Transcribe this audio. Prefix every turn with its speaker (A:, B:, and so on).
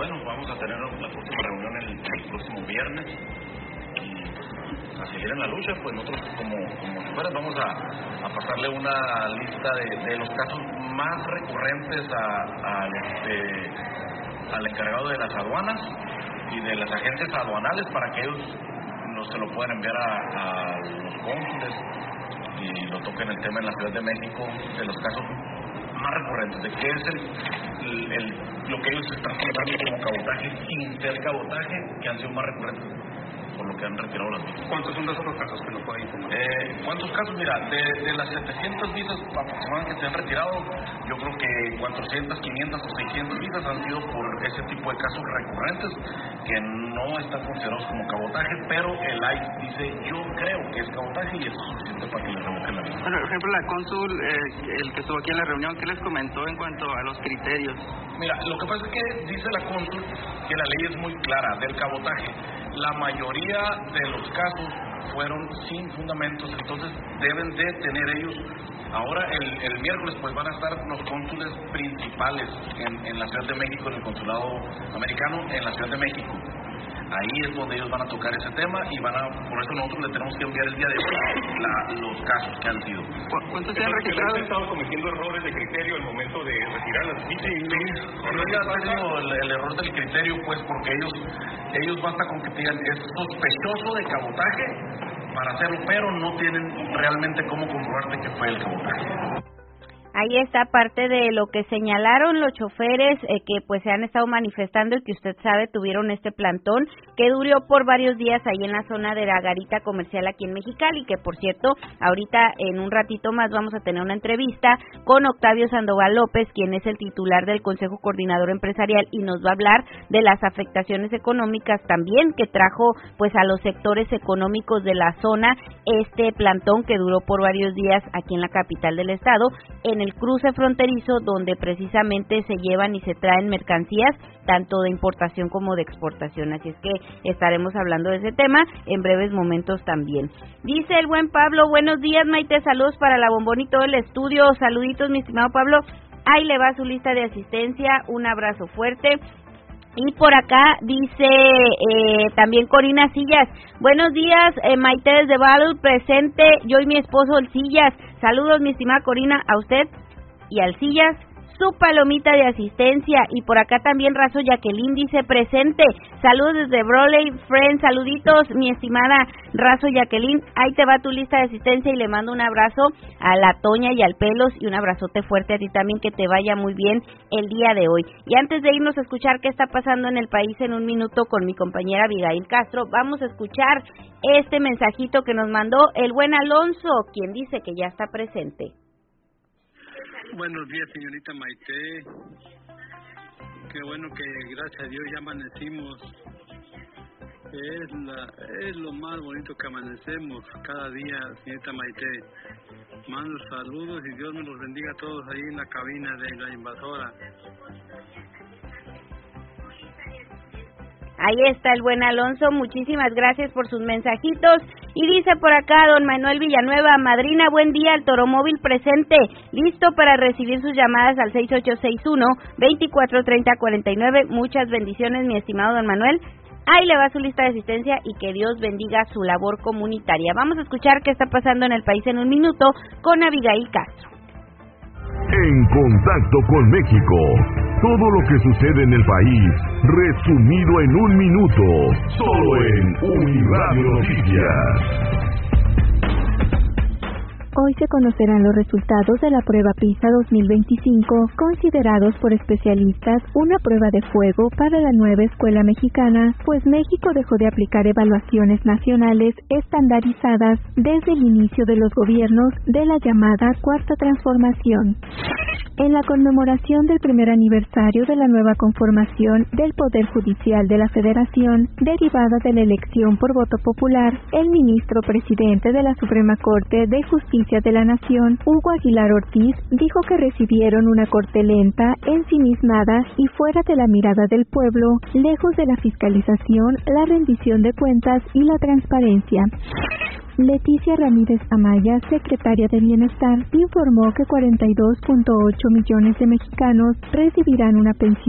A: bueno, vamos a tener la próxima reunión el próximo viernes y a seguir en la lucha. Pues nosotros como choferes vamos a pasarle una lista de los casos más recurrentes al encargado de las aduanas y de las agencias aduanales para que ellos se lo puedan enviar a los cónsules y lo toquen el tema en la Ciudad de México de los casos más recurrentes, de qué es lo que ellos están contando como cabotaje sin ser cabotaje, que han sido más recurrentes por lo que han retirado las visas.
B: ¿Cuántos son de esos casos que nos pueden informar?
A: ¿Cuántos casos? Mira, de las 700 visas aproximadamente que se han retirado, yo creo que 400, 500 o 600 visas han sido por ese tipo de casos recurrentes que no están considerados como cabotaje, pero el ICE dice, yo creo que es cabotaje y eso es suficiente para que le revoquen la visa.
C: Bueno, por ejemplo, la cónsul, el que estuvo aquí en la reunión, ¿qué les comentó en cuanto a los criterios?
A: Mira, lo que pasa es que dice la cónsul que la ley es muy clara del cabotaje. La mayoría de los casos fueron sin fundamentos, entonces deben de tener ellos. Ahora el miércoles pues van a estar los cónsules principales en la Ciudad de México, en el consulado americano en la Ciudad de México. Ahí es donde ellos van a tocar ese tema y por eso nosotros le tenemos que enviar el día de hoy los casos que han sido.
C: ¿Cuántos se han registrado?
B: ¿Han estado cometiendo errores de criterio al momento de retirar las visas?
A: Sí, ya ha tenido el error del criterio, pues, porque ellos basta con que te digan es sospechoso de cabotaje para hacerlo, pero no tienen realmente cómo comprobarte que fue el cabotaje.
D: Ahí está parte de lo que señalaron los choferes que pues se han estado manifestando y que usted sabe tuvieron este plantón que duró por varios días ahí en la zona de la garita comercial aquí en Mexicali, que por cierto ahorita en un ratito más vamos a tener una entrevista con Octavio Sandoval López, quien es el titular del Consejo Coordinador Empresarial y nos va a hablar de las afectaciones económicas también que trajo pues a los sectores económicos de la zona este plantón que duró por varios días aquí en la capital del estado, en el cruce fronterizo donde precisamente se llevan y se traen mercancías tanto de importación como de exportación, así es que estaremos hablando de ese tema en breves momentos también. Dice el buen Pablo, buenos días Maite, saludos para la Bombón y todo el estudio, saluditos mi estimado Pablo, ahí le va su lista de asistencia, un abrazo fuerte. Y por acá dice también Corina Sillas, buenos días Maite desde Valul, presente, yo y mi esposo el Sillas, saludos mi estimada Corina, a usted y al Sillas, su palomita de asistencia. Y por acá también Razo Jacqueline dice presente, saludos desde Broly, friends, saluditos mi estimada Razo Jacqueline, ahí te va tu lista de asistencia y le mando un abrazo a la Toña y al Pelos y un abrazote fuerte a ti también, que te vaya muy bien el día de hoy. Y antes de irnos a escuchar qué está pasando en el país en un minuto con mi compañera Abigail Castro, vamos a escuchar este mensajito que nos mandó el buen Alonso, quien dice que ya está presente.
E: Buenos días, señorita Maite. Qué bueno que gracias a Dios ya amanecimos. Es lo más bonito que amanecemos cada día, señorita Maite. Mando saludos y Dios me los bendiga a todos ahí en la cabina de la invasora.
D: Ahí está el buen Alonso, muchísimas gracias por sus mensajitos. Y dice por acá don Manuel Villanueva, madrina, buen día, el Toromóvil presente, listo para recibir sus llamadas al 6861-243049. Muchas bendiciones, mi estimado don Manuel. Ahí le va su lista de asistencia y que Dios bendiga su labor comunitaria. Vamos a escuchar qué está pasando en el país en un minuto con Abigail Castro.
F: En contacto con México, todo lo que sucede en el país, resumido en un minuto, solo en Uniradio Noticias.
G: Hoy se conocerán los resultados de la prueba PISA 2025, considerados por especialistas una prueba de fuego para la nueva escuela mexicana, pues México dejó de aplicar evaluaciones nacionales estandarizadas desde el inicio de los gobiernos de la llamada Cuarta Transformación. En la conmemoración del primer aniversario de la nueva conformación del Poder Judicial de la Federación, derivada de la elección por voto popular, el ministro presidente de la Suprema Corte de Justicia de la Nación, Hugo Aguilar Ortiz, dijo que recibieron una corte lenta, ensimismada y fuera de la mirada del pueblo, lejos de la fiscalización, la rendición de cuentas y la transparencia. Leticia Ramírez Amaya, secretaria de Bienestar, informó que 42.8 millones de mexicanos recibirán una pensión